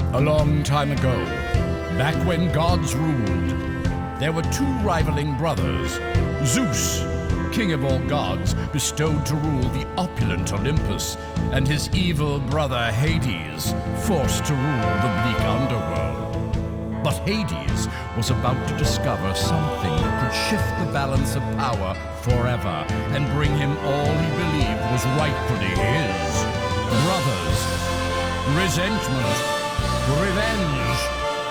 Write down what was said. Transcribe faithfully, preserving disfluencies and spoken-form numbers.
A long time ago, back when gods ruled, there were two rivaling brothers. Zeus, king of all gods, bestowed to rule the opulent Olympus, and his evil brother Hades, forced to rule the bleak underworld. But Hades was about to discover something that could shift the balance of power forever and bring him all he believed was rightfully his. Brothers, resentment, revenge.